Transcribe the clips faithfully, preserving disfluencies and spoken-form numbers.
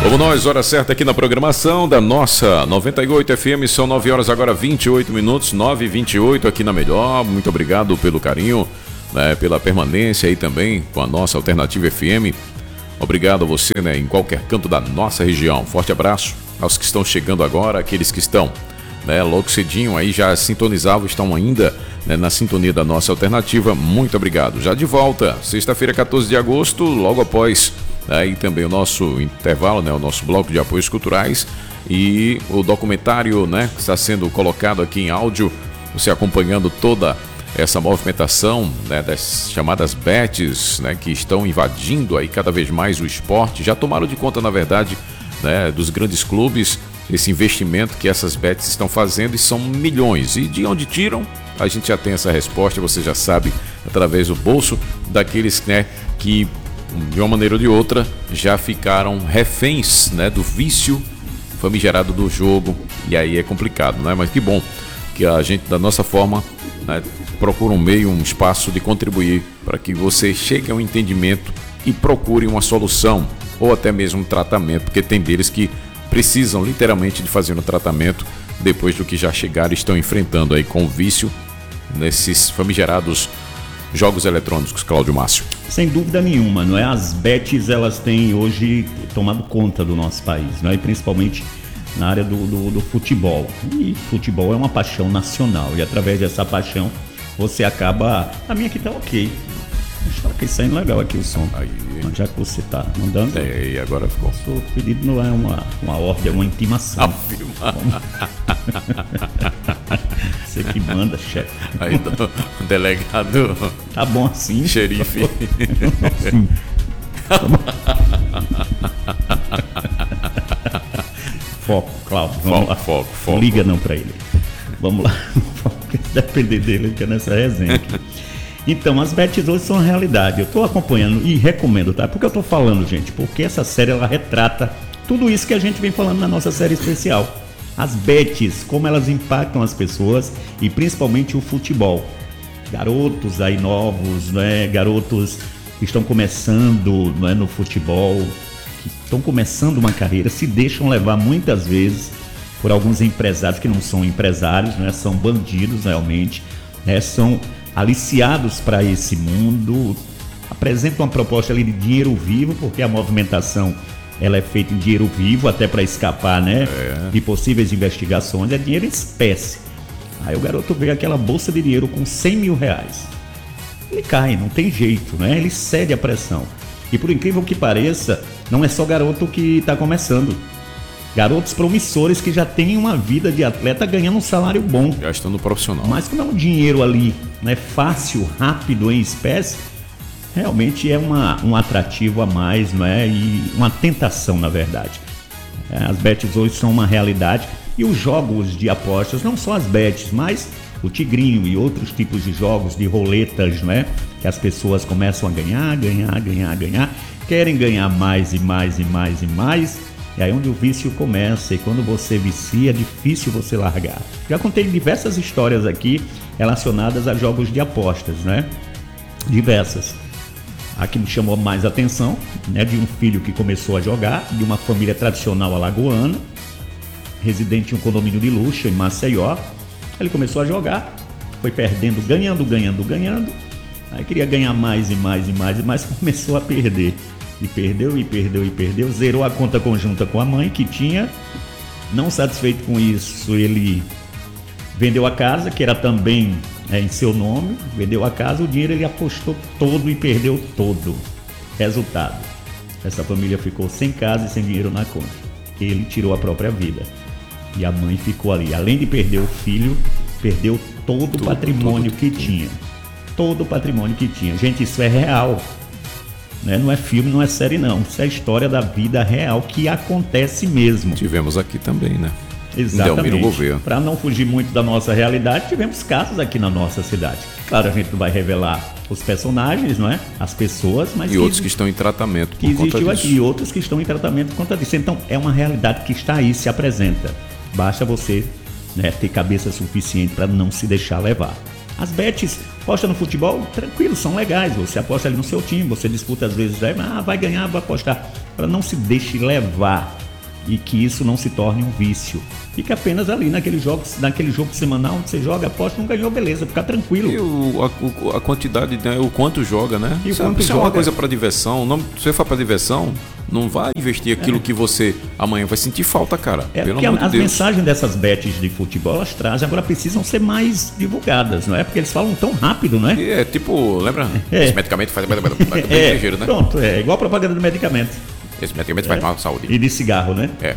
Vamos nós, hora certa aqui na programação da nossa noventa e oito F M, são nove horas agora, vinte e oito minutos, nove e vinte e oito aqui na Melhor. Muito obrigado pelo carinho, né, pela permanência aí também com a nossa Alternativa F M. Obrigado a você, né, em qualquer canto da nossa região. Forte abraço aos que estão chegando agora, aqueles que estão, né, logo cedinho aí já sintonizavam, estão ainda, né, na sintonia da nossa Alternativa. Muito obrigado. Já de volta, sexta-feira, quatorze de agosto, logo após aí também o nosso intervalo, né, o nosso bloco de apoios culturais e o documentário, né, que está sendo colocado aqui em áudio, você acompanhando toda essa movimentação, né, das chamadas bets, né, que estão invadindo aí cada vez mais o esporte. Já tomaram de conta, na verdade, né, dos grandes clubes, esse investimento que essas bets estão fazendo, e são milhões. E de onde tiram? A gente já tem essa resposta, você já sabe, através do bolso daqueles, né, que de uma maneira ou de outra já ficaram reféns, né, do vício famigerado do jogo. E aí é complicado, né? Mas que bom que a gente, da nossa forma, né, procura um meio, um espaço de contribuir para que você chegue a um entendimento e procure uma solução ou até mesmo um tratamento, porque tem deles que precisam literalmente de fazer um tratamento depois do que já chegaram e estão enfrentando aí com o vício nesses famigerados jogos eletrônicos, Cláudio Márcio. Sem dúvida nenhuma, não é? As bets, elas têm hoje tomado conta do nosso país, não é? E principalmente na área do, do, do futebol. E futebol é uma paixão nacional, e através dessa paixão você acaba... A minha aqui tá ok. Está aqui saindo legal aqui o som. Aí. Já que você tá mandando... É, e agora ficou. O pedido não é uma, uma ordem, é uma intimação. Afirma. Você que manda, chefe. Aí, do, delegado. Tá bom assim. Xerife. Assim. Foco, Cláudio. Vamos Foco, lá. foco, foco. Liga não pra ele. Vamos lá. Depender dele que é nessa resenha aqui. Então, as bets hoje são uma realidade. Eu estou acompanhando e recomendo, tá? Por que eu estou falando, gente? Porque essa série, ela retrata tudo isso que a gente vem falando na nossa série especial. As bets, como elas impactam as pessoas e principalmente o futebol. Garotos aí novos, né? Garotos que estão começando, né, no futebol, que estão começando uma carreira, se deixam levar muitas vezes por alguns empresários que não são empresários, né? São bandidos realmente, né? São aliciados para esse mundo, apresentam uma proposta ali de dinheiro vivo, porque a movimentação ela é feita em dinheiro vivo, até para escapar, né, é. de possíveis investigações, é dinheiro em espécie. Aí o garoto vê aquela bolsa de dinheiro com cem mil reais. Ele cai, não tem jeito, né? Ele cede à pressão. E por incrível que pareça, não é só garoto que está começando. Garotos promissores que já têm uma vida de atleta ganhando um salário bom. Já estão no profissional. Mas como é um dinheiro ali, né, fácil, rápido, em espécie, realmente é uma, um atrativo a mais, não é? E uma tentação, na verdade. É, as bets hoje são uma realidade. E os jogos de apostas, não só as bets, mas o tigrinho e outros tipos de jogos, de roletas, né? Que as pessoas começam a ganhar, ganhar, ganhar, ganhar. Querem ganhar mais e mais e mais e mais. É aí onde o vício começa, e quando você vicia é difícil você largar. Já contei diversas histórias aqui relacionadas a jogos de apostas, né? Diversas. A que me chamou mais atenção, né, de um filho que começou a jogar, de uma família tradicional alagoana, residente em um condomínio de luxo em Maceió. Ele começou a jogar, foi perdendo, ganhando, ganhando, ganhando. Aí queria ganhar mais e mais e mais e mais, começou a perder. E perdeu, e perdeu, e perdeu. Zerou a conta conjunta com a mãe que tinha. Não satisfeito com isso, ele vendeu a casa, que era também é, em seu nome. Vendeu a casa, o dinheiro ele apostou todo e perdeu todo. Resultado, essa família ficou sem casa e sem dinheiro na conta. Ele tirou a própria vida. E a mãe ficou ali. Além de perder o filho, perdeu todo o patrimônio que tinha. Todo o patrimônio que tinha. Gente, isso é real. Não é filme, não é série não. Isso é a história da vida real que acontece mesmo. Tivemos aqui também, né? Exatamente. Para não fugir muito da nossa realidade, tivemos casos aqui na nossa cidade. Claro, a gente não vai revelar os personagens, não é? As pessoas, mas... E que, outros que estão em tratamento por que conta existiu disso. Aqui, e outros que estão em tratamento por conta disso. Então, é uma realidade que está aí, se apresenta. Basta você, né, ter cabeça suficiente para não se deixar levar. As bets, aposta no futebol, tranquilo, são legais. Você aposta ali no seu time, você disputa às vezes, ah, vai ganhar, vai apostar. Agora, não se deixe levar e que isso não se torne um vício. Fica apenas ali naquele jogo, naquele jogo semanal onde você joga, aposta, não ganhou, beleza, fica tranquilo. E o, a, a quantidade, né, o quanto joga, né? E o isso quanto isso joga. É uma coisa para diversão. Não, se você for para diversão, não vai investir aquilo é. que você amanhã vai sentir falta, cara. É pelo porque amor as de Deus. mensagens dessas bets de futebol, elas trazem, agora precisam ser mais divulgadas, não é? Porque eles falam tão rápido, não é? E é tipo, lembra? É. Esse medicamento faz bem é, ligeiro, né? Pronto, é igual a propaganda do medicamento. Esse medicamento faz é. mal à saúde. E de cigarro, né? É.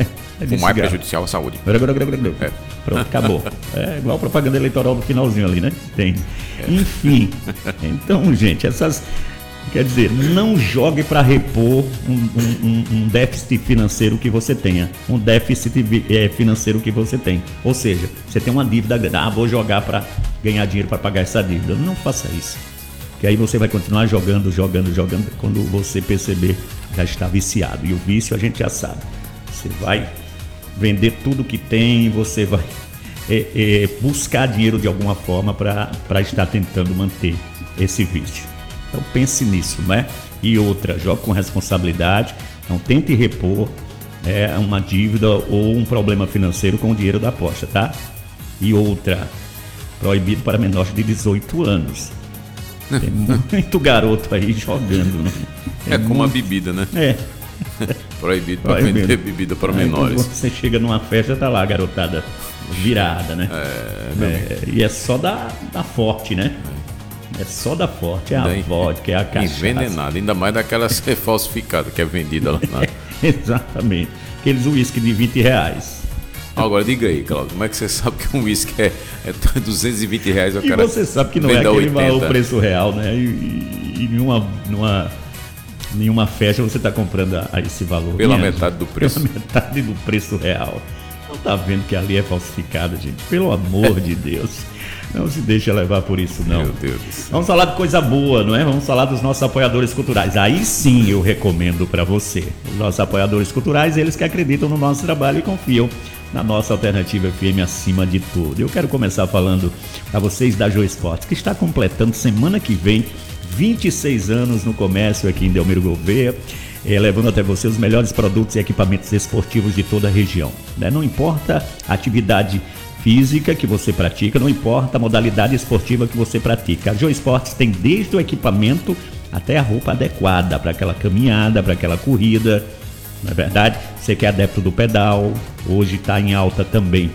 é Fumar é prejudicial à saúde. É. Pronto, acabou. É igual a propaganda eleitoral do finalzinho ali, né? Tem. É. Enfim. Então, gente, essas... Quer dizer, não jogue para repor um, um, um déficit financeiro que você tenha. Um déficit financeiro que você tem. Ou seja, você tem uma dívida grande. Ah, vou jogar para ganhar dinheiro para pagar essa dívida. Não faça isso. Porque aí você vai continuar jogando, jogando, jogando. Quando você perceber, já está viciado. E o vício a gente já sabe. Você vai vender tudo que tem, você vai é, é, buscar dinheiro de alguma forma para estar tentando manter esse vício. Então pense nisso, né? E outra, jogue com responsabilidade, não tente repor é, uma dívida ou um problema financeiro com o dinheiro da aposta, tá? E outra, proibido para menores de dezoito anos. Tem muito garoto aí jogando, né? É como a bebida, né? É. Proibido para vender bebida para aí, menores. Quando você chega numa festa, tá lá a garotada virada, né? É, é, e é só da, da forte, né? É só da forte, é a Daí, vodka, é a cachaça. Envenenada, ainda mais daquela falsificada que é vendida lá. Na... Exatamente. Aqueles uísque de vinte reais. Agora diga aí, Cláudio, como é que você sabe que um uísque é, é duzentos e vinte reais? O e cara você sabe que não é aquele valor, preço real, né? E, e, e numa, numa, nenhuma festa você está comprando a, a esse valor. Pela Minha, metade do preço. Pela metade do preço real. Não tá vendo que ali é falsificado, gente? Pelo amor de Deus. Não se deixa levar por isso, não. Meu Deus. Vamos falar de coisa boa, não é? Vamos falar dos nossos apoiadores culturais. Aí sim eu recomendo para você. Os nossos apoiadores culturais, eles que acreditam no nosso trabalho e confiam na nossa Alternativa F M acima de tudo. Eu quero começar falando para vocês da Joe Esportes, que está completando semana que vem vinte e seis anos no comércio aqui em Delmiro Gouveia, eh, levando até você os melhores produtos e equipamentos esportivos de toda a região, né? Não importa a atividade física que você pratica, não importa a modalidade esportiva que você pratica. A Joe Esportes tem desde o equipamento até a roupa adequada para aquela caminhada, para aquela corrida. Não é verdade? Você que é adepto do pedal, hoje está em alta também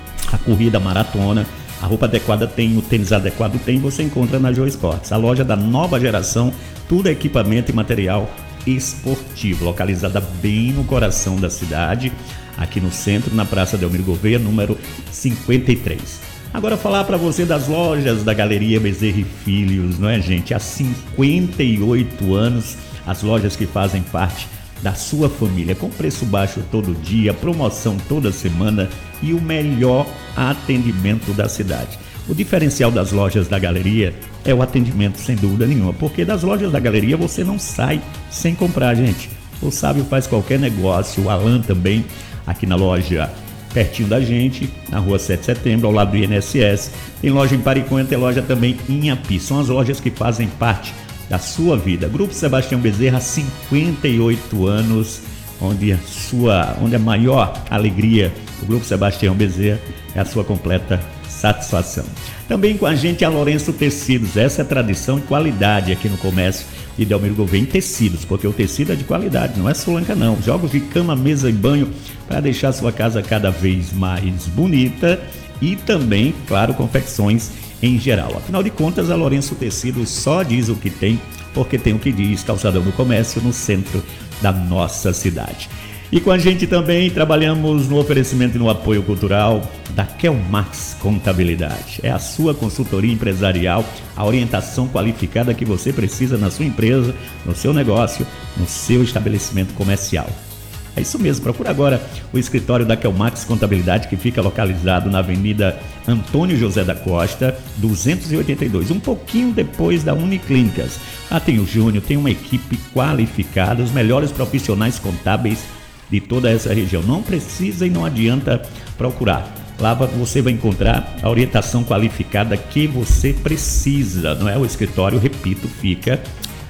a corrida, a maratona. A roupa adequada tem, o tênis adequado tem, você encontra na Joe Esportes. A loja da nova geração, tudo é equipamento e material esportivo, localizada bem no coração da cidade, aqui no centro, na Praça Delmiro Gouveia, número cinquenta e três. Agora falar para você das lojas da Galeria Bezerra e Filhos, não é, gente? Há cinquenta e oito anos, as lojas que fazem parte da sua família, com preço baixo todo dia, promoção toda semana e o melhor atendimento da cidade. O diferencial das lojas da Galeria é o atendimento, sem dúvida nenhuma, porque das lojas da Galeria você não sai sem comprar, gente. O Sábio faz qualquer negócio, o Alan também, aqui na loja pertinho da gente, na rua sete de setembro, ao lado do I N S S. Tem loja em Pariconha, tem loja também em Api. São as lojas que fazem parte da sua vida. Grupo Sebastião Bezerra, cinquenta e oito anos, onde a, sua, onde a maior alegria do Grupo Sebastião Bezerra é a sua completa satisfação. Também com a gente a Lourenço Tecidos. Essa é tradição e qualidade aqui no comércio de Delmiro Gouveia em tecidos, porque o tecido é de qualidade, não é solanca não. Jogos de cama, mesa e banho para deixar a sua casa cada vez mais bonita e também, claro, confecções em geral. Afinal de contas, a Lourenço Tecidos só diz o que tem, porque tem o que diz, calçadão do comércio no centro da nossa cidade. E com a gente também trabalhamos no oferecimento e no apoio cultural da Kelmax Contabilidade. É a sua consultoria empresarial, a orientação qualificada que você precisa na sua empresa, no seu negócio, no seu estabelecimento comercial. É isso mesmo, procura agora o escritório da Kelmax Contabilidade, que fica localizado na Avenida Antônio José da Costa, duzentos e oitenta e dois, um pouquinho depois da Uniclínicas. Lá tem o Júnior, tem uma equipe qualificada, os melhores profissionais contábeis de toda essa região. Não precisa e não adianta procurar. Lá você vai encontrar a orientação qualificada que você precisa, não é? O escritório, repito, fica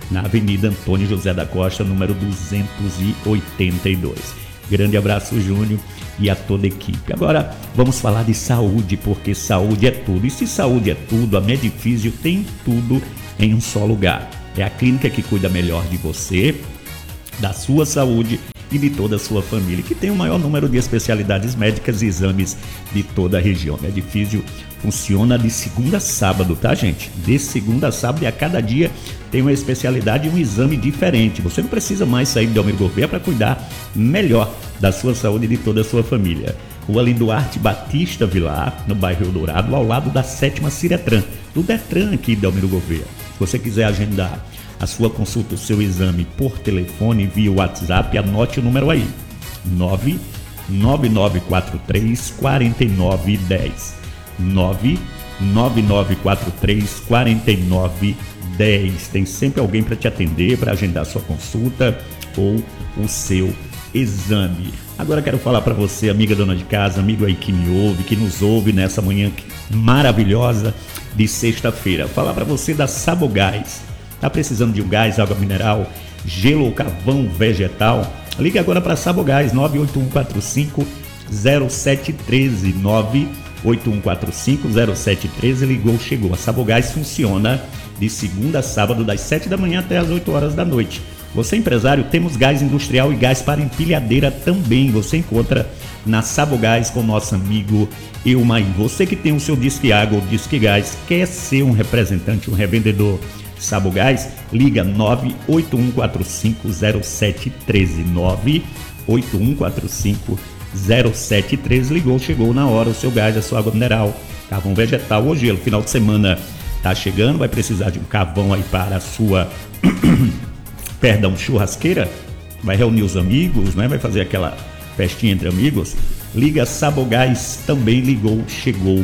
na Avenida Antônio José da Costa, número duzentos e oitenta e dois. Grande abraço, Júnior, e a toda a equipe. Agora vamos falar de saúde, porque saúde é tudo. E se saúde é tudo, a Medifísio tem tudo em um só lugar. É a clínica que cuida melhor de você, da sua saúde e de toda a sua família, que tem o maior número de especialidades médicas e exames de toda a região. Medifísio funciona de segunda a sábado, tá, gente? De segunda a sábado, e a cada dia tem uma especialidade e um exame diferente. Você não precisa mais sair de Delmiro Gouveia para cuidar melhor da sua saúde e de toda a sua família. Rua Linduarte Batista Vilar, no bairro Eldorado, ao lado da sétima Ciretran, do Detran aqui de Delmiro Gouveia. Se você quiser agendar a sua consulta, o seu exame por telefone via WhatsApp, anote o número aí, nove nove nove quatro três quatro nove um zero, nove nove nove quatro três quatro nove um zero. Tem sempre alguém para te atender, para agendar sua consulta ou o seu exame. Agora quero falar para você, amiga dona de casa, amigo aí que me ouve, que nos ouve nessa manhã maravilhosa de sexta-feira. Falar para você da Sabogás. Tá precisando de um gás, água mineral, gelo ou carvão vegetal? Ligue agora para Sabogás, nove oito um quatro cinco zero sete um três, nove oito um quatro cinco zero sete um três. Ligou, chegou. A Sabogás funciona de segunda a sábado, das sete da manhã até as oito horas da noite. Você empresário, temos gás industrial e gás para empilhadeira também. Você encontra na Sabogás com nosso amigo Eumaí. Você que tem o seu Disque Água ou Disque Gás, quer ser um representante, um revendedor Sabogás, liga nove oito um quatro cinco zero sete um três, nove oito um quatro cinco zero sete um três. Ligou, chegou na hora o seu gás, a sua água mineral, carvão vegetal ou gelo. Final de semana tá chegando, vai precisar de um carvão aí para a sua perdão, churrasqueira, vai reunir os amigos, né? Vai fazer aquela festinha entre amigos. Liga Sabogás, também ligou, chegou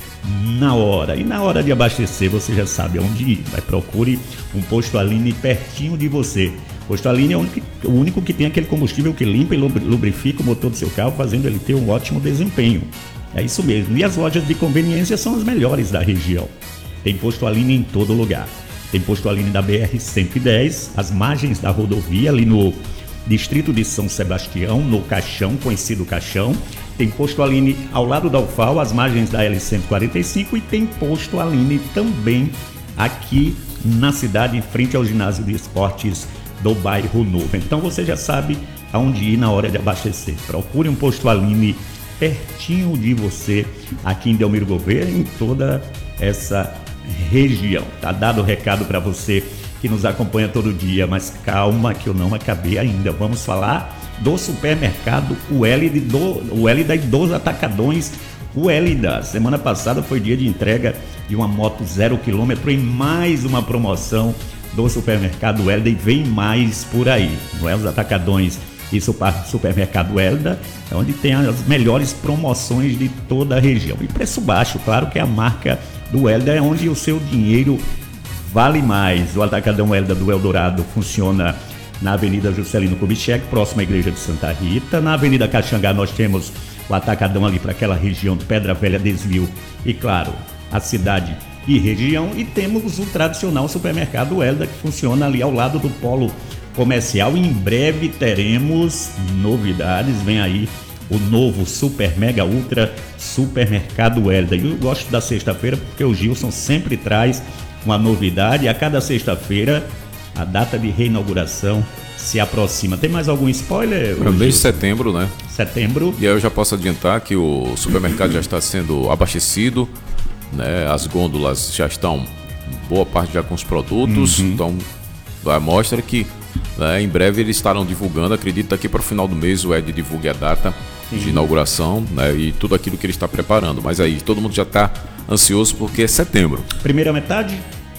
na hora. E na hora de abastecer, você já sabe onde ir. Vai, procure um posto Aline pertinho de você. Posto Aline é o único, o único que tem aquele combustível que limpa e lubrifica o motor do seu carro, fazendo ele ter um ótimo desempenho. É isso mesmo. E as lojas de conveniência são as melhores da região. Tem posto Aline em todo lugar. Tem posto Aline da B R cento e dez, as margens da rodovia, ali no distrito de São Sebastião, no Caixão, conhecido Caixão. Tem posto Aline ao lado da U F A O, as margens da L cento e quarenta e cinco, e tem posto Aline também aqui na cidade, em frente ao ginásio de esportes do bairro Novo. Então você já sabe aonde ir na hora de abastecer. Procure um posto Aline pertinho de você, aqui em Delmiro Gouveia, em toda essa região. Tá dado o recado para você que nos acompanha todo dia, mas calma que eu não acabei ainda. Vamos falar do supermercado Uélida, do Uélida e dos atacadões Uélida. Semana passada foi dia de entrega de uma moto zero quilômetro em mais uma promoção do supermercado Uélida, e vem mais por aí, não é? Os atacadões e supermercado Uélida é onde tem as melhores promoções de toda a região. E preço baixo, claro que é a marca do Uélida, é onde o seu dinheiro vale mais. O Atacadão Uélida do Eldorado funciona na Avenida Juscelino Kubitschek, próxima à Igreja de Santa Rita. Na Avenida Caxangá nós temos o Atacadão ali para aquela região de Pedra Velha, Desvio e, claro, a cidade e região. E temos o tradicional supermercado Uélida, que funciona ali ao lado do polo comercial. Em breve teremos novidades, vem aí o novo Super Mega Ultra Supermercado Uélida. E eu gosto da sexta-feira porque o Gilson sempre traz uma novidade. A cada sexta-feira a data de reinauguração se aproxima. Tem mais algum spoiler? É mês de setembro, né? Setembro. E aí eu já posso adiantar que o supermercado já está sendo abastecido, né? As gôndolas já estão, boa parte já com os produtos. Uhum. Então mostra que, né, em breve eles estarão divulgando. Acredito que para o final do mês o Ed divulgue a data, sim, de inauguração, né, e tudo aquilo que ele está preparando. Mas aí todo mundo já está ansioso porque é setembro. Primeira metade?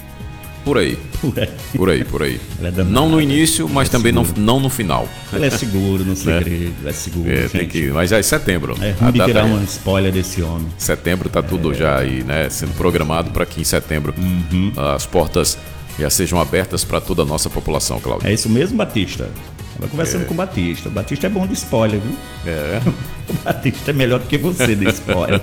Por aí. Por aí, por aí. Por aí. É não no início, mas é também não, não no final. Ele é seguro, no segredo, é, é seguro. É, tem que, mas é setembro. É ruim de tirar um spoiler desse homem. Setembro está tudo é. já aí, né, sendo programado para que em setembro uhum. as portas já sejam abertas para toda a nossa população, Cláudio. É isso mesmo, Batista? Estava conversando é. com o Batista. O Batista é bom de spoiler, viu? É. O Batista é melhor do que você de spoiler.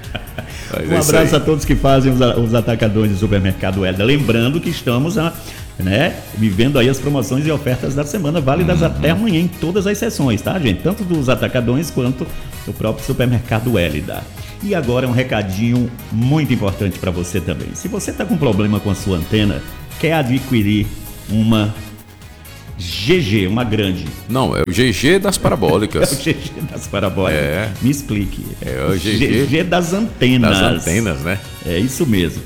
Um abraço a todos que fazem os, os atacadores do supermercado Uélida. Lembrando que estamos a, né? Vivendo aí as promoções e ofertas da semana, válidas uhum. até amanhã em todas as sessões, tá, gente? Tanto dos atacadões quanto do próprio supermercado Hélida. E agora um recadinho muito importante para você também. Se você está com problema com a sua antena, quer adquirir uma G G, uma grande. Não, é o G G das parabólicas. É o G G das parabólicas. É. Me explique. É o G G, G G das antenas. Das antenas, né? É isso mesmo.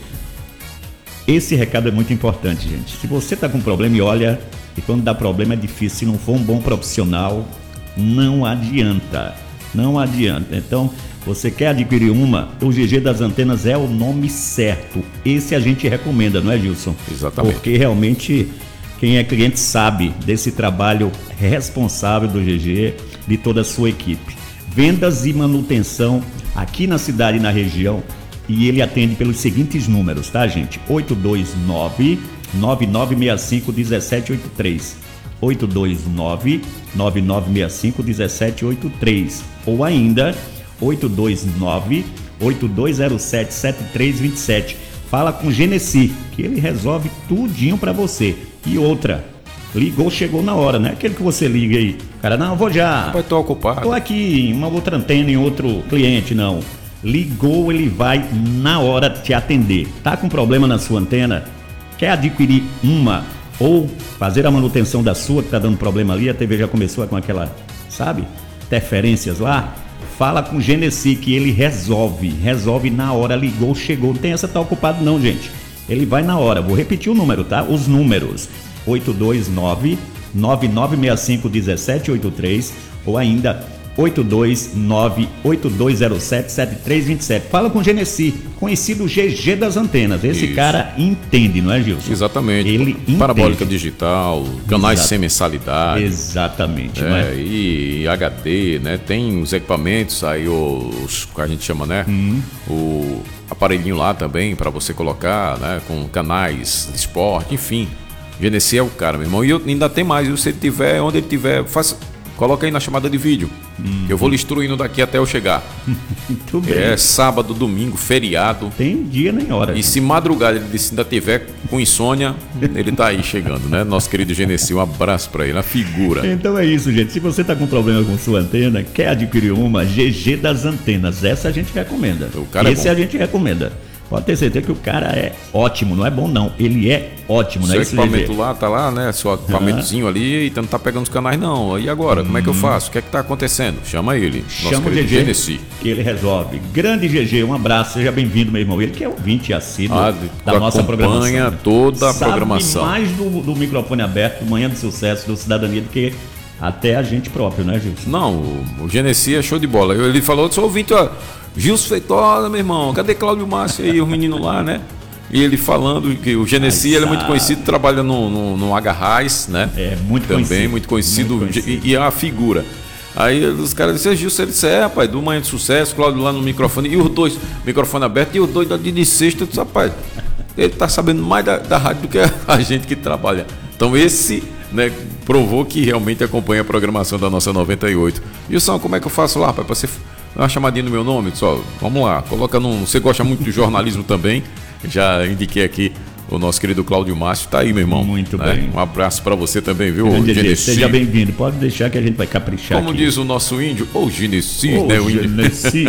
Esse recado é muito importante, gente. Se você está com problema e olha, e quando dá problema é difícil, se não for um bom profissional, não adianta. Não adianta. Então, você quer adquirir uma, o G G das antenas é o nome certo. Esse a gente recomenda, não é, Gilson? Exatamente. Porque realmente quem é cliente sabe desse trabalho responsável do G G, de toda a sua equipe. Vendas e manutenção aqui na cidade e na região. E ele atende pelos seguintes números, tá, gente? oito dois nove, nove nove seis cinco, um sete oito três. oito dois nove, nove nove seis cinco, um sete oito três. Ou ainda oito dois nove, oito dois zero sete, sete três dois sete. Fala com o Genesi, que ele resolve tudinho pra você. E outra, ligou, chegou na hora, não é aquele que você liga aí. Cara, não, vou já. Vai estar ocupado. Tô aqui em uma outra antena, em outro cliente, não. Ligou, ele vai na hora te atender. Tá com problema na sua antena? Quer adquirir uma ou fazer a manutenção da sua que tá dando problema ali? A T V já começou com aquela, sabe, interferências lá? Fala com o Genesi que ele resolve, resolve na hora, ligou, chegou. Não tem essa tá ocupado não, gente. Ele vai na hora. Vou repetir o número, tá? Os números: oito dois nove, nove nove seis cinco, um sete oito três ou ainda oito dois nove, oito dois zero sete, sete três dois sete. Fala com o Genesi, conhecido G G das antenas. Esse Isso. cara entende, não é, Gilson? Exatamente. Ele entende. Parabólica digital, canais Exato. sem mensalidade. Exatamente, é, não é? E H D, né? Tem os equipamentos aí, os que a gente chama, né? Hum. O aparelhinho lá também para você colocar, né? Com canais de esporte, enfim. Genesi é o cara, meu irmão. E eu, ainda tem mais, se ele tiver, onde ele tiver, faça. Coloca aí na chamada de vídeo, hum. que eu vou lhe instruindo daqui até eu chegar. Muito bem. É sábado, domingo, feriado. Tem dia nem hora. E se madrugada ele disse, ainda tiver com insônia, ele tá aí chegando, né? Nosso querido Genesi, um abraço pra ele, na figura. Então é isso, gente. Se você tá com problema com sua antena, quer adquirir uma, G G das antenas. Essa a gente recomenda. O cara Esse é bom. A gente recomenda. Pode ter certeza que o cara é ótimo, não é bom não, ele é ótimo, né? Seu equipamento lá, tá lá, né? Seu equipamentozinho uhum. ali, e não tá pegando os canais não. E agora, uhum. como é que eu faço? O que é que tá acontecendo? Chama ele. Chama o G G, Genesi. Que ele resolve. Grande G G, um abraço, seja bem-vindo, meu irmão. Ele que é ouvinte assíduo ah, da nossa programação. Acompanha toda a Sabe programação. mais do, do microfone aberto, do Manhã do Sucesso, do Cidadania, do que até a gente próprio, né, Gilson? Não, o, o Genesi é show de bola. Ele falou, sou ouvinte, ó. Gilson Feitosa, meu irmão, cadê Cláudio Márcio aí, o menino lá, né? E ele falando que o Genesi ele é muito conhecido, trabalha no, no, no Agarrais, né? É, muito Também, conhecido. muito conhecido, muito conhecido. E, e é uma figura. Aí os caras disseram, Gilson, ele disse, é, rapaz, do Manhã de Sucesso, Cláudio lá no microfone, e os dois, microfone aberto, e os dois de, de sexta, eu disse, rapaz, ele tá sabendo mais da, da rádio do que a gente que trabalha. Então esse, né, provou que realmente acompanha a programação da nossa noventa e oito. Gilson, como é que eu faço lá, rapaz, pra você... uma chamadinha no meu nome, só, vamos lá, coloca num. Você gosta muito de jornalismo também? Já indiquei aqui o nosso querido Cláudio Márcio, tá aí, meu irmão. Muito né? bem. Um abraço pra você também, viu, Genesi? Seja bem-vindo, pode deixar que a gente vai caprichar. Como aqui. diz o nosso índio, ô Genesi, ô, né? O índio. Genesi.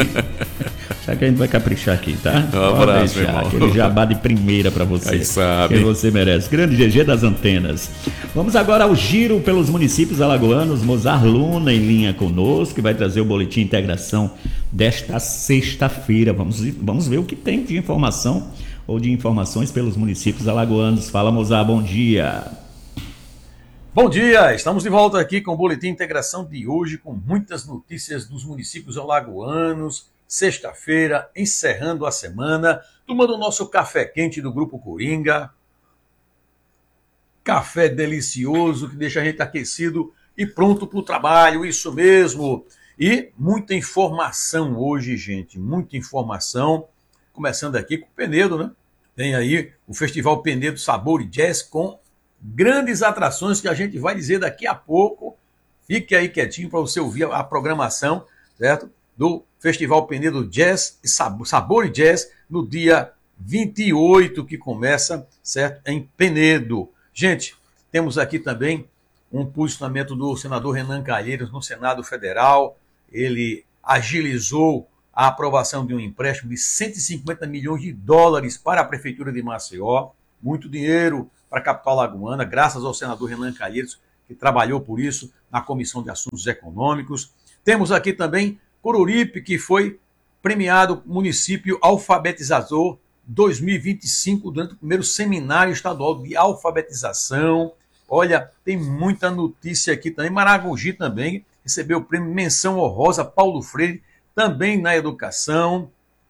Já que a gente vai caprichar aqui, tá? Um pode abraço, deixar, meu irmão. aquele jabá de primeira pra você. Aí sabe. Que você merece. Grande G G das antenas. Vamos agora ao giro pelos municípios alagoanos. Mozart Luna em linha conosco, que vai trazer o boletim de integração desta sexta-feira. Vamos, vamos ver o que tem de informação ou de informações pelos municípios alagoanos. Fala, Mozart, bom dia. Bom dia, estamos de volta aqui com o boletim de integração de hoje, com muitas notícias dos municípios alagoanos. Sexta-feira, encerrando a semana, tomando o nosso café quente do Grupo Coringa. Café delicioso que deixa a gente aquecido e pronto para o trabalho, isso mesmo. E muita informação hoje, gente, muita informação. Começando aqui com o Penedo, né? Tem aí o Festival Penedo Sabor e Jazz com grandes atrações que a gente vai dizer daqui a pouco. Fique aí quietinho para você ouvir a programação, certo? Do Festival Penedo Jazz e Sabor, Sabor e Jazz no dia vinte e oito, que começa, certo? Em Penedo. Gente, temos aqui também um posicionamento do senador Renan Calheiros no Senado Federal. Ele agilizou a aprovação de um empréstimo de cento e cinquenta milhões de dólares para a Prefeitura de Maceió. Muito dinheiro para a capital alagoana, graças ao senador Renan Calheiros, que trabalhou por isso na Comissão de Assuntos Econômicos. Temos aqui também Coruripe, que foi premiado município alfabetizador dois mil e vinte e cinco, durante o primeiro seminário estadual de alfabetização. Olha, tem muita notícia aqui também. Maragogi também recebeu o prêmio Menção Honrosa Paulo Freire, também na educação.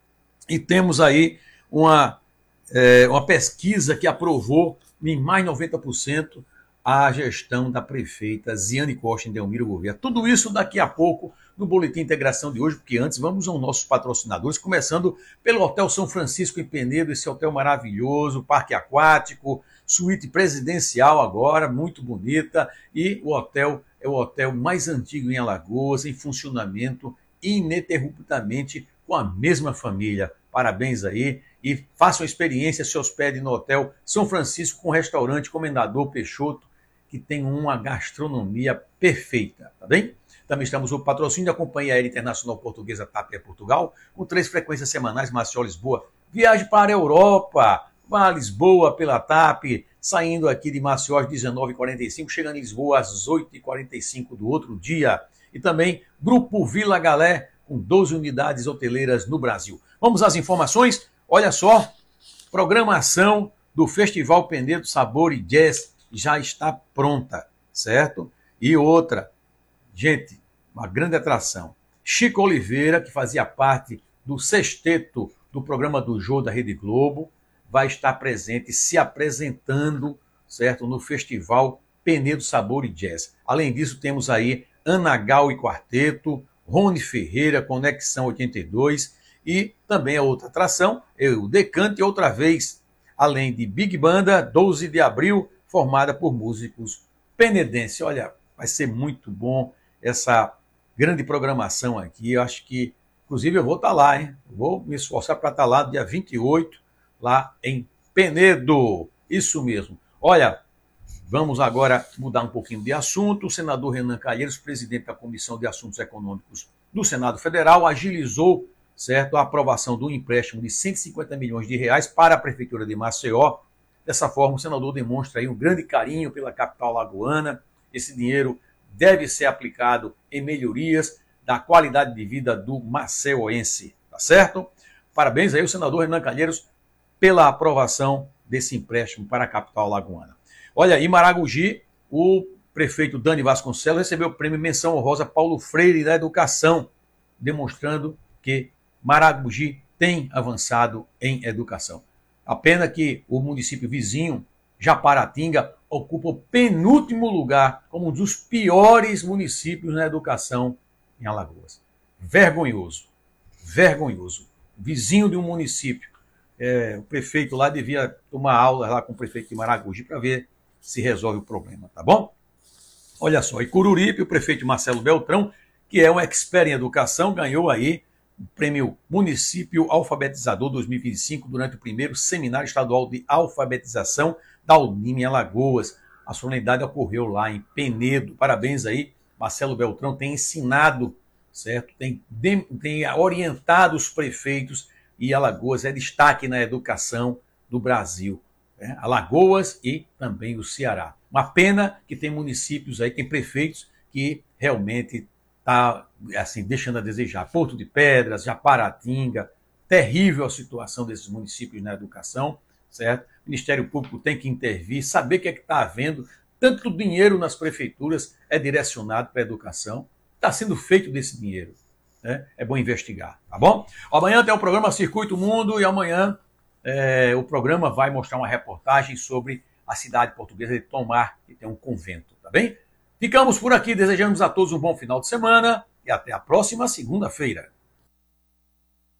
E temos aí uma, é, uma pesquisa que aprovou em mais de noventa por cento a gestão da prefeita Ziane Costa em Delmiro Gouveia. Tudo isso daqui a pouco no Boletim Integração de hoje, porque antes vamos aos nossos patrocinadores, começando pelo Hotel São Francisco em Penedo, esse hotel maravilhoso, parque aquático, suíte presidencial agora, muito bonita, e o hotel é o hotel mais antigo em Alagoas, em funcionamento ininterruptamente com a mesma família. Parabéns aí e façam a experiência, se hospede no Hotel São Francisco com restaurante Comendador Peixoto, que tem uma gastronomia perfeita, tá bem? Também estamos no patrocínio da Companhia Aérea Internacional Portuguesa TAP Air Portugal, com três frequências semanais, Maceió-Lisboa. Viagem para a Europa, vá a Lisboa pela TAP, saindo aqui de Maceió às dezenove e quarenta e cinco, chegando em Lisboa às oito e quarenta e cinco do outro dia. E também Grupo Vila Galé, com doze unidades hoteleiras no Brasil. Vamos às informações? Olha só, programação do Festival Penedo Sabor e Jazz já está pronta, certo? E outra, gente, uma grande atração. Chico Oliveira, que fazia parte do sexteto do programa do Jô da Rede Globo, vai estar presente, se apresentando, certo, no Festival Penedo Sabor e Jazz. Além disso, temos aí Ana Gal e Quarteto, Rony Ferreira, Conexão oitenta e dois, e também a outra atração, é o Decante outra vez, além de Big Banda, doze de abril, formada por músicos penedenses. Olha, vai ser muito bom essa grande programação aqui. Eu acho que, inclusive, eu vou estar lá, hein? Vou me esforçar para estar lá dia vinte e oito, lá em Penedo. Isso mesmo. Olha, vamos agora mudar um pouquinho de assunto. O senador Renan Calheiros, presidente da Comissão de Assuntos Econômicos do Senado Federal, agilizou, certo, a aprovação do empréstimo de cento e cinquenta milhões de reais para a Prefeitura de Maceió. Dessa forma, o senador demonstra aí um grande carinho pela capital lagoana. Esse dinheiro deve ser aplicado em melhorias da qualidade de vida do maceoense, tá certo? Parabéns aí ao senador Renan Calheiros pela aprovação desse empréstimo para a capital lagoana. Olha, em Maragogi, o prefeito Dani Vasconcelos recebeu o prêmio Menção Honrosa Paulo Freire da Educação, demonstrando que Maragogi tem avançado em educação. A pena que o município vizinho, Japaratinga, ocupa o penúltimo lugar como um dos piores municípios na educação em Alagoas. Vergonhoso, vergonhoso. Vizinho de um município. É, o prefeito lá devia tomar aula lá com o prefeito de Maragogi para ver se resolve o problema, tá bom? Olha só, e Coruripe, o prefeito Marcelo Beltrão, que é um expert em educação, ganhou aí o prêmio Município Alfabetizador dois mil e vinte e cinco durante o primeiro Seminário Estadual de Alfabetização da Unime em Alagoas. A solenidade ocorreu lá em Penedo. Parabéns aí, Marcelo Beltrão tem ensinado, certo? Tem, tem orientado os prefeitos e Alagoas é destaque na educação do Brasil. Né? Alagoas e também o Ceará. Uma pena que tem municípios aí, tem prefeitos que realmente está assim, deixando a desejar. Porto de Pedras, Japaratinga, terrível a situação desses municípios na educação, certo? O Ministério Público tem que intervir, saber o que é que está havendo. Tanto dinheiro nas prefeituras é direcionado para a educação. Está sendo feito desse dinheiro. Né? É bom investigar, tá bom? Amanhã tem o programa Circuito Mundo e amanhã é, o programa vai mostrar uma reportagem sobre a cidade portuguesa de Tomar, que tem um convento, tá bem? Ficamos por aqui, desejamos a todos um bom final de semana e até a próxima segunda-feira.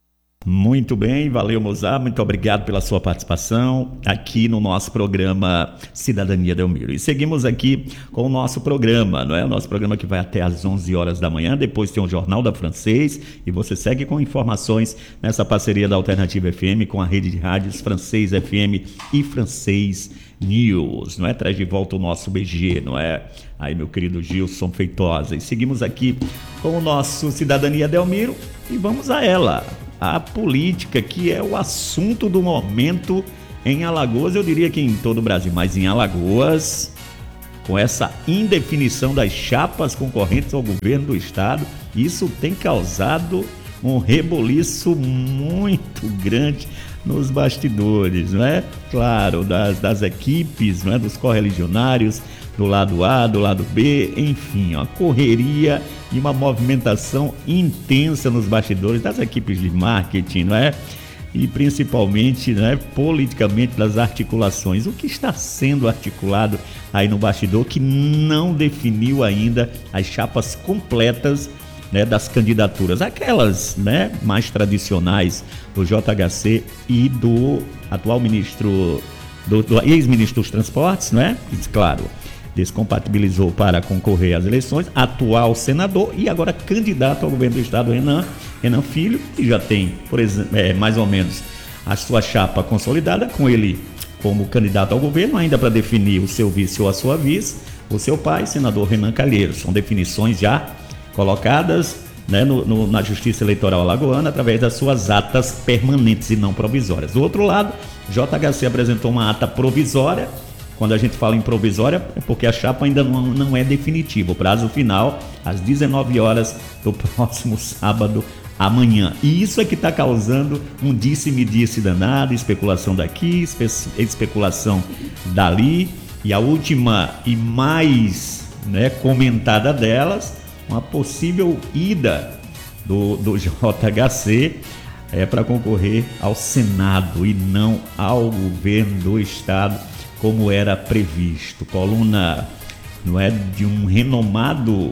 Muito bem, valeu, Mozart, muito obrigado pela sua participação aqui no nosso programa Cidadania Delmiro. E seguimos aqui com o nosso programa, não é? O nosso programa que vai até às onze horas da manhã, depois tem o Jornal da Francês e você segue com informações nessa parceria da Alternativa F M com a rede de rádios Francês F M e Francês News, não é? Traz de volta o nosso B G, não é? Aí, meu querido Gilson Feitosa. E seguimos aqui com o nosso Cidadania Delmiro e vamos a ela. A política, que é o assunto do momento em Alagoas, eu diria que em todo o Brasil, mas em Alagoas, com essa indefinição das chapas concorrentes ao governo do estado, isso tem causado um reboliço muito grande nos bastidores, não é? Claro, das, das equipes, não é? Dos correligionários, do lado A, do lado B, enfim, uma correria e uma movimentação intensa nos bastidores das equipes de marketing, não é? E principalmente, né, politicamente, das articulações. O que está sendo articulado aí no bastidor que não definiu ainda as chapas completas, né, das candidaturas, aquelas, né, mais tradicionais do J H C e do atual ministro, do, do ex-ministro dos Transportes, né? Claro, descompatibilizou para concorrer às eleições, atual senador e agora candidato ao governo do estado, Renan, Renan Filho, que já tem, por exemplo, é, mais ou menos a sua chapa consolidada, com ele como candidato ao governo, ainda para definir o seu vice ou a sua vice, o seu pai, senador Renan Calheiros. São definições já colocadas, né, no, no, na Justiça Eleitoral Alagoana através das suas atas permanentes e não provisórias. Do outro lado, J H C apresentou uma ata provisória. Quando a gente fala em provisória, é porque a chapa ainda não, não é definitiva. O prazo final, às dezenove horas do próximo sábado, amanhã. E isso é que está causando um disse-me-disse danado, especulação daqui, espe- especulação dali. E a última e mais, né, comentada delas, uma possível ida do, do J H C é, para concorrer ao Senado e não ao governo do estado, como era previsto. Coluna, não é, de um renomado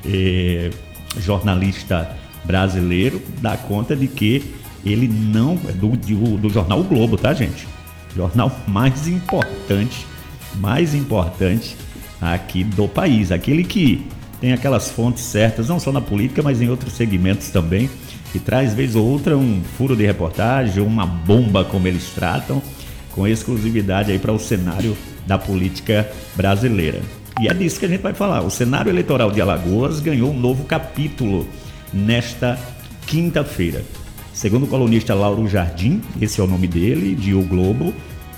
eh, jornalista brasileiro dá conta de que ele não é do, do, do jornal o Globo, tá, gente? Jornal mais importante, mais importante aqui do país, aquele que tem aquelas fontes certas, não só na política, mas em outros segmentos também, que traz vez ou outra um furo de reportagem, uma bomba, como eles tratam, com exclusividade aí para o cenário da política brasileira. E é disso que a gente vai falar. O cenário eleitoral de Alagoas ganhou um novo capítulo nesta quinta-feira. Segundo o colunista Lauro Jardim, esse é o nome dele, de O Globo,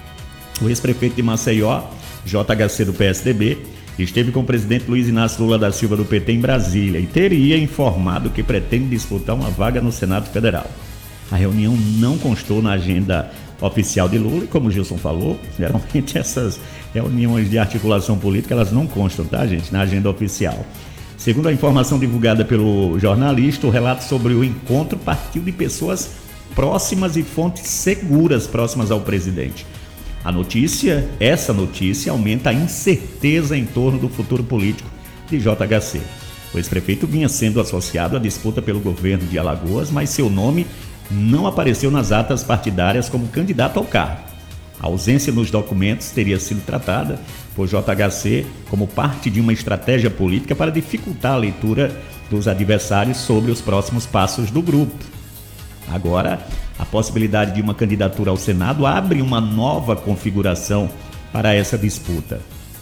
o ex-prefeito de Maceió, J H C do P S D B, esteve com o presidente Luiz Inácio Lula da Silva do P T em Brasília e teria informado que pretende disputar uma vaga no Senado Federal. A reunião não constou na agenda oficial de Lula e, como o Gilson falou, geralmente essas reuniões de articulação política, elas não constam, tá, gente, na agenda oficial. Segundo a informação divulgada pelo jornalista, o relato sobre o encontro partiu de pessoas próximas e fontes seguras próximas ao presidente. A notícia, essa notícia, aumenta a incerteza em torno do futuro político de J H C. O ex-prefeito vinha sendo associado à disputa pelo governo de Alagoas, mas seu nome não apareceu nas atas partidárias como candidato ao cargo. A ausência nos documentos teria sido tratada por J H C como parte de uma estratégia política para dificultar a leitura dos adversários sobre os próximos passos do grupo. Agora, a possibilidade de uma candidatura ao Senado abre uma nova configuração para essa disputa.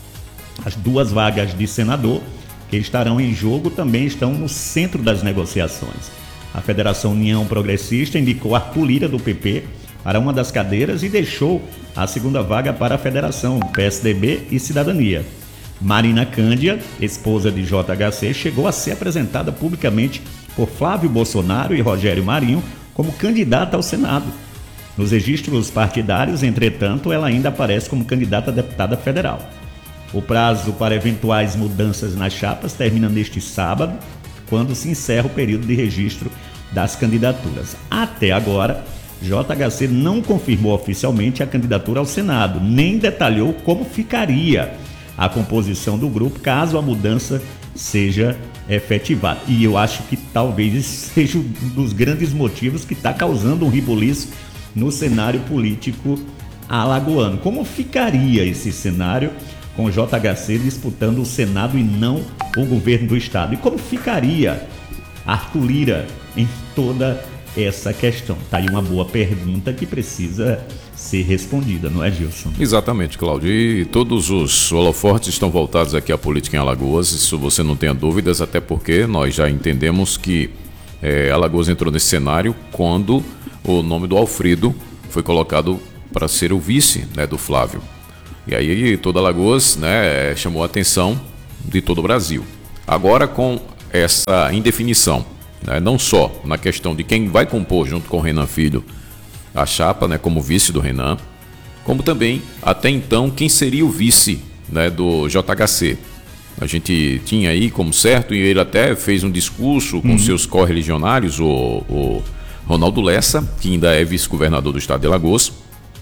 As duas vagas de senador que estarão em jogo também estão no centro das negociações. A Federação União Progressista indicou Arthur Lira, do P P, para uma das cadeiras e deixou a segunda vaga para a Federação P S D B e Cidadania. Marina Cândia, esposa de J H C, chegou a ser apresentada publicamente por Flávio Bolsonaro e Rogério Marinho como candidata ao Senado. Nos registros partidários, entretanto, ela ainda aparece como candidata a deputada federal. O prazo para eventuais mudanças nas chapas termina neste sábado, quando se encerra o período de registro das candidaturas. Até agora, J H C não confirmou oficialmente a candidatura ao Senado, nem detalhou como ficaria a composição do grupo caso a mudança seja efetivado. E eu acho que talvez esse seja um dos grandes motivos que está causando um rebuliço no cenário político alagoano. Como ficaria esse cenário com o J H C disputando o Senado e não o governo do estado? E como ficaria Arthur Lira em toda essa questão? Tá aí uma boa pergunta que precisa ser respondida, não é, Gilson? Exatamente, Cláudio. E todos os holofortes estão voltados aqui à política em Alagoas, isso você não tenha dúvidas, até porque nós já entendemos que é, Alagoas entrou nesse cenário quando o nome do Alfredo foi colocado para ser o vice, né, do Flávio. E aí toda Alagoas, né, chamou a atenção de todo o Brasil. Agora com essa indefinição, né, não só na questão de quem vai compor junto com o Renan Filho a chapa, né, como vice do Renan, como também até então quem seria o vice, né, do J H C. A gente tinha aí como certo, e ele até fez um discurso com uhum. seus correligionários, o, o Ronaldo Lessa, que ainda é vice-governador do estado de Alagoas,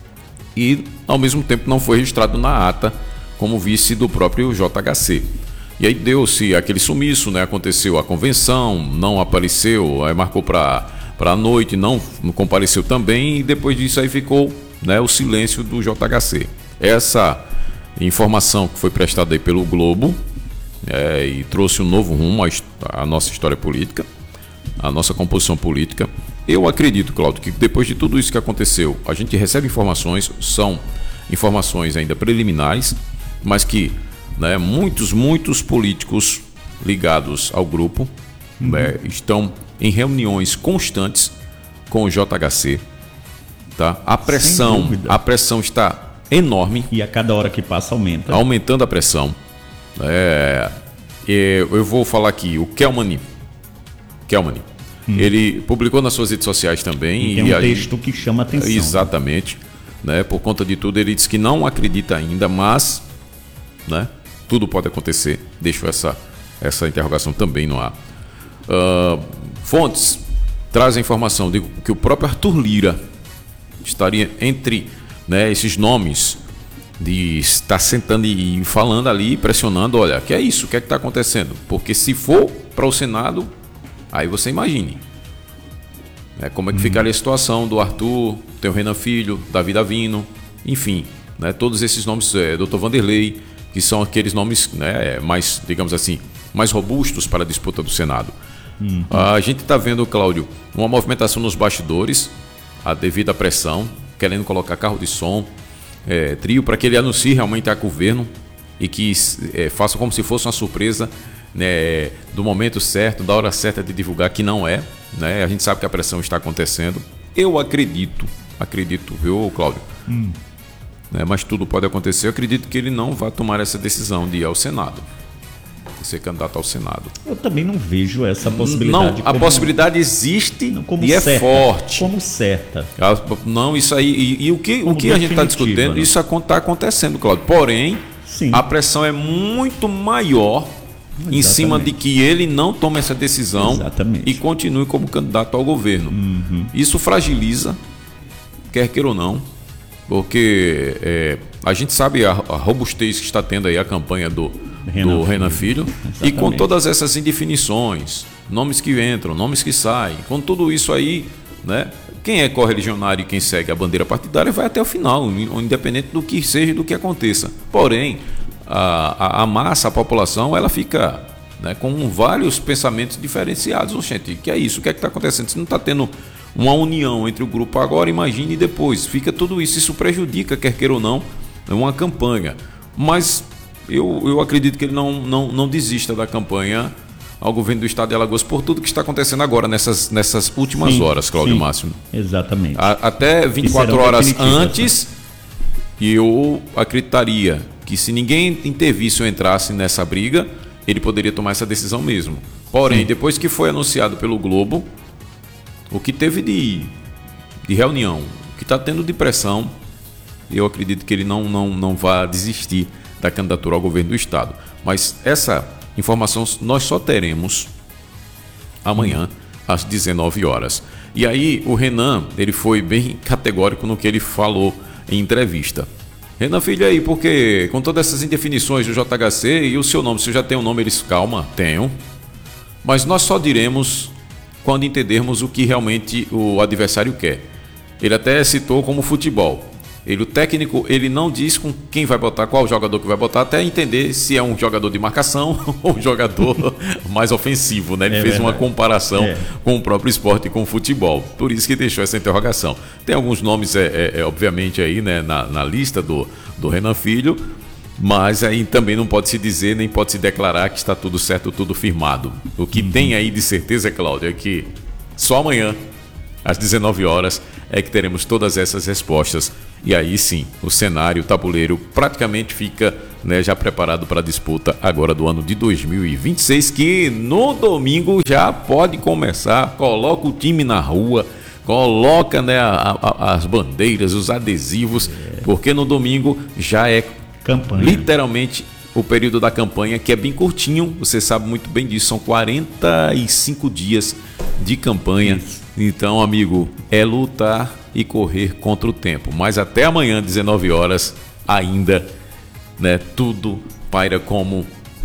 e ao mesmo tempo não foi registrado na ata como vice do próprio J H C. E aí deu-se aquele sumiço, né? Aconteceu a convenção, não apareceu, aí marcou para a noite, não, não compareceu também, e depois disso aí ficou, né, o silêncio do J H C. Essa informação que foi prestada aí pelo Globo é, e trouxe um novo rumo à, à nossa história política, à nossa composição política. Eu acredito, Cláudio, que depois de tudo isso que aconteceu, a gente recebe informações, são informações ainda preliminares, mas que, né, muitos, muitos políticos ligados ao grupo, uhum. né, estão em reuniões constantes com o J H C. Tá? A pressão, a pressão está enorme. E a cada hora que passa aumenta. Aumentando a pressão. É, eu vou falar aqui, o Kelmani, Kelmani hum. ele publicou nas suas redes sociais também. E tem um e texto aí, que chama atenção. Exatamente. Né, por conta de tudo, ele diz que não acredita ainda, mas, né, tudo pode acontecer. Deixo essa, essa interrogação também no ar. Uh, fontes trazem a informação de que o próprio Arthur Lira estaria entre, né, esses nomes de estar sentando e falando ali, pressionando, olha, que é isso, o que é que está acontecendo? Porque se for para o Senado, aí você imagine, né, como é que hum. ficaria a situação do Arthur, tem o Renan Filho, Davi Davino, enfim, né, todos esses nomes, é, doutor Vanderlei, que são aqueles nomes, né, mais, digamos assim, mais robustos para a disputa do Senado. Uhum. A gente está vendo, Cláudio, uma movimentação nos bastidores, a devida pressão, querendo colocar carro de som, é, trio, para que ele anuncie realmente a governo e que é, faça como se fosse uma surpresa, né, do momento certo, da hora certa de divulgar, que não é, né? A gente sabe que a pressão está acontecendo. Eu acredito, acredito, viu, Cláudio? Hum. Né, mas tudo pode acontecer. Eu acredito que ele não vai tomar essa decisão de ir ao Senado, de ser candidato ao Senado. Eu também não vejo essa possibilidade. Não, a como, possibilidade existe não, como e certa, é forte. Como certa. Não, isso aí. E, e o que, o que a gente está discutindo, né? Isso está acontecendo, Cláudio. Porém, sim, a pressão é muito maior. Exatamente. Em cima de que ele não tome essa decisão. Exatamente. E continue como candidato ao governo. Uhum. Isso fragiliza, quer queira ou não, porque é, a gente sabe a, a robustez que está tendo aí a campanha do Renan, do Renan Filho. Filho. E com todas essas indefinições, nomes que entram, nomes que saem, com tudo isso aí, né, quem é correligionário e quem segue a bandeira partidária vai até o final, independente do que seja e do que aconteça. Porém, A, a, a massa, a população, ela fica, né, com vários pensamentos diferenciados. Oxente, que é isso? O que é que está acontecendo? Se não está tendo uma união entre o grupo agora, imagine depois. Fica tudo isso. Isso prejudica, quer queira ou não, uma campanha. Mas eu, eu acredito que ele não, não, não desista da campanha ao governo do estado de Alagoas por tudo que está acontecendo agora, nessas, nessas últimas sim, horas, Cláudio sim, Máximo. Exatamente. A, até vinte e quatro horas antes, e eu acreditaria que se ninguém intervisse ou entrasse nessa briga, ele poderia tomar essa decisão mesmo. Porém, sim, depois que foi anunciado pelo Globo, o que teve de, de reunião, o que está tendo de pressão, eu acredito que ele não, não, não vai desistir da candidatura ao governo do estado. Mas essa informação nós só teremos amanhã, às dezenove horas. E aí o Renan, ele foi bem categórico no que ele falou em entrevista. Renan Filho aí, porque com todas essas indefinições do J H C e o seu nome, você já tem um nome, eles, calma, tenho. Mas nós só diremos quando entendermos o que realmente o adversário quer. Ele até citou como futebol. Ele, o técnico, ele não diz com quem vai botar, qual jogador que vai botar, até entender se é um jogador de marcação ou um jogador mais ofensivo, né? Ele é fez verdade. Uma comparação é. com o próprio esporte e com o futebol. Por isso que deixou essa interrogação. Tem alguns nomes, é, é, é obviamente, aí, né, na, na lista do, do Renan Filho, mas aí também não pode se dizer, nem pode se declarar que está tudo certo, tudo firmado. O que uhum. tem aí de certeza, Cláudio, é que só amanhã, às dezenove horas, é que teremos todas essas respostas. E aí sim, o cenário, o tabuleiro praticamente fica, né, já preparado para a disputa agora do ano de dois mil e vinte e seis, que no domingo já pode começar. Coloca o time na rua, coloca, né, a, a, as bandeiras, os adesivos, é. porque no domingo já é campanha. Literalmente o período da campanha, que é bem curtinho, você sabe muito bem disso, são quarenta e cinco dias de campanha. Isso. Então, amigo, é lutar e correr contra o tempo. Mas até amanhã, dezenove horas, ainda, né, tudo paira como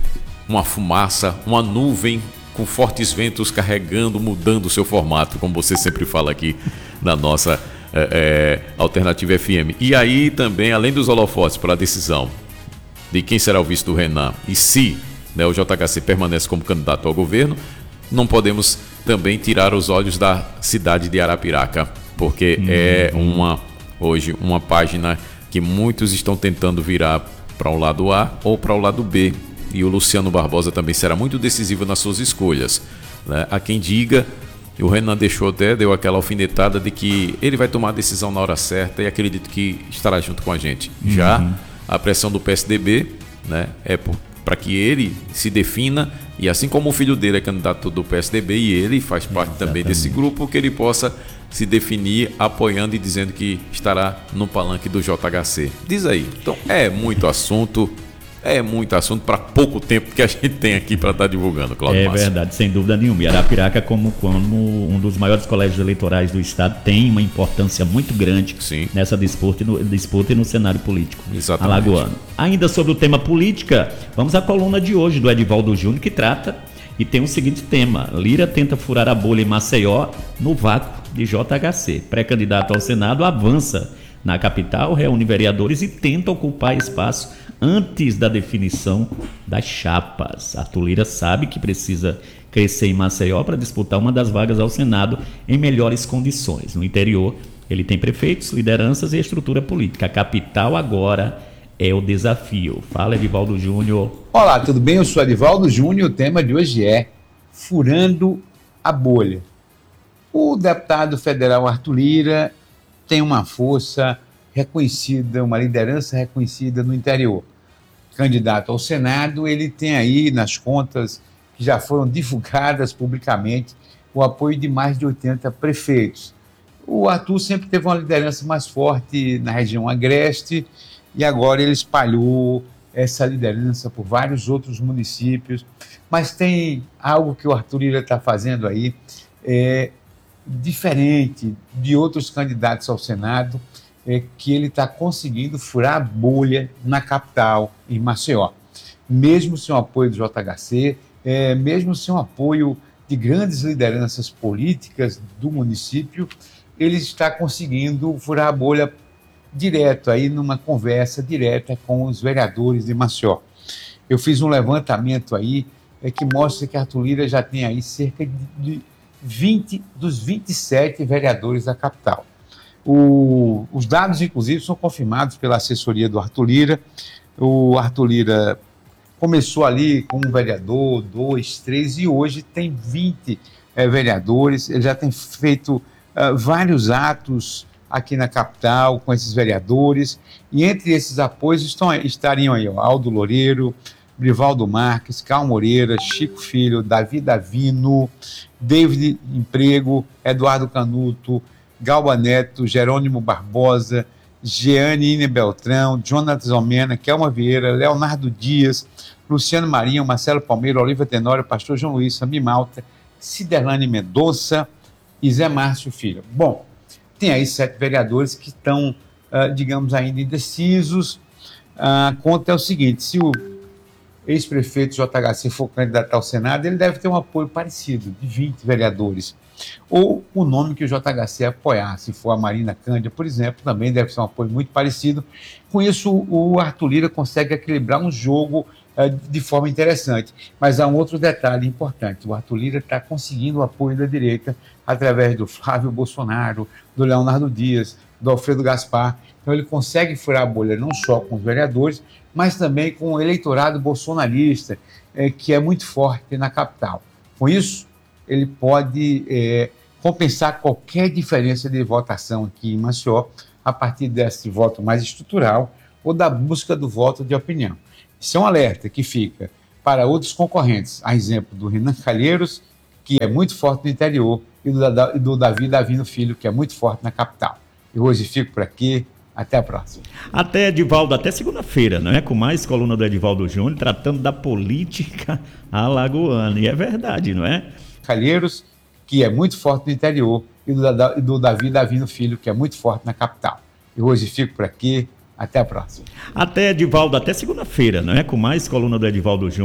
uma fumaça, uma nuvem com fortes ventos carregando, mudando o seu formato, como você sempre fala aqui na nossa é, é, Alternativa F M. E aí também, além dos holofotes para a decisão de quem será o vice do Renan e se, né, o J H C permanece como candidato ao governo, não podemos também tirar os olhos da cidade de Arapiraca, porque uhum. é uma, hoje uma página que muitos estão tentando virar para o lado A ou para o lado B, e o Luciano Barbosa também será muito decisivo nas suas escolhas, né? Há quem diga, o Renan deixou até, deu aquela alfinetada de que ele vai tomar a decisão na hora certa, e acredito que estará junto com a gente. Uhum. Já a pressão do P S D B, né, é para que ele se defina, e assim como o filho dele é candidato do P S D B e ele faz parte Exatamente. também desse grupo, que ele possa se definir apoiando e dizendo que estará no palanque do J H C. Diz aí. Então é muito assunto, é muito assunto para pouco tempo que a gente tem aqui para estar tá divulgando, Cláudio É Márcio. Verdade, sem dúvida nenhuma. E Arapiraca, como, como um dos maiores colégios eleitorais do estado, tem uma importância muito grande Sim. nessa disputa e, no, disputa e no cenário político Exatamente. alagoano. Ainda sobre o tema política, vamos à coluna de hoje do Edivaldo Júnior, que trata e tem o seguinte tema: Lira tenta furar a bolha em Maceió no vácuo de J H C. Pré-candidato ao Senado avança na capital, reúne vereadores e tenta ocupar espaço antes da definição das chapas. Arthur Lira sabe que precisa crescer em Maceió para disputar uma das vagas ao Senado em melhores condições. No interior, ele tem prefeitos, lideranças e estrutura política. A capital agora é o desafio. Fala, Edivaldo Júnior. Olá, tudo bem? Eu sou Edivaldo Júnior. O tema de hoje é Furando a Bolha. O deputado federal Arthur Lira tem uma força reconhecida, uma liderança reconhecida no interior. Candidato ao Senado, ele tem aí nas contas que já foram divulgadas publicamente o apoio de mais de oitenta prefeitos. O Arthur sempre teve uma liderança mais forte na região agreste e agora ele espalhou essa liderança por vários outros municípios, mas tem algo que o Arthur Lira está fazendo aí é, diferente de outros candidatos ao Senado, é que ele está conseguindo furar a bolha na capital, em Maceió. Mesmo sem o apoio do J H C, é, mesmo sem o apoio de grandes lideranças políticas do município, ele está conseguindo furar a bolha direto, aí numa conversa direta com os vereadores de Maceió. Eu fiz um levantamento aí é, que mostra que Arthur Lira já tem aí cerca de vinte dos vinte e sete vereadores da capital. O, os dados, inclusive, são confirmados pela assessoria do Arthur Lira. O Arthur Lira começou ali com um vereador, dois, três, e hoje tem vinte é, vereadores. Ele já tem feito uh, vários atos aqui na capital com esses vereadores, e entre esses apoios estão, estariam aí ó, Aldo Loureiro, Brivaldo Marques, Cal Moreira, Chico Filho, Davi Davino, David Emprego, Eduardo Canuto, Galba Neto, Jerônimo Barbosa, Jeane Ine Beltrão, Jonatas Almena, Kelma Vieira, Leonardo Dias, Luciano Marinho, Marcelo Palmeiro, Olívia Tenório, Pastor João Luiz, Sami Malta, Ciderlane Mendonça e Zé Márcio Filho. Bom, tem aí sete vereadores que estão uh, digamos, ainda indecisos. A conta é o seguinte: se o ex-prefeito J H C for candidato ao Senado, ele deve ter um apoio parecido, de vinte vereadores. Ou o nome que o J H C apoiar, se for a Marina Cândia, por exemplo, também deve ser um apoio muito parecido. Com isso, o Arthur Lira consegue equilibrar um jogo uh, de forma interessante. Mas há um outro detalhe importante: o Arthur Lira está conseguindo o apoio da direita através do Flávio Bolsonaro, do Leonardo Dias, do Alfredo Gaspar. Então ele consegue furar a bolha não só com os vereadores, mas também com o eleitorado bolsonarista, eh, que é muito forte na capital. Com isso, ele pode eh, compensar qualquer diferença de votação aqui em Maceió a partir desse voto mais estrutural ou da busca do voto de opinião. Isso é um alerta que fica para outros concorrentes, a exemplo do Renan Calheiros, que é muito forte no interior, e do, e do Davi Davino Filho, que é muito forte na capital. E hoje fico por aqui. Até a próxima. Até, Edivaldo, até segunda-feira, não é? Com mais coluna do Edivaldo Júnior, tratando da política alagoana. E é verdade, não é? Calheiros, que é muito forte no interior, e do, e do Davi Davino Filho, que é muito forte na capital. E hoje fico por aqui. Até a próxima. Até, Edivaldo, até segunda-feira, não é? Com mais coluna do Edivaldo Júnior.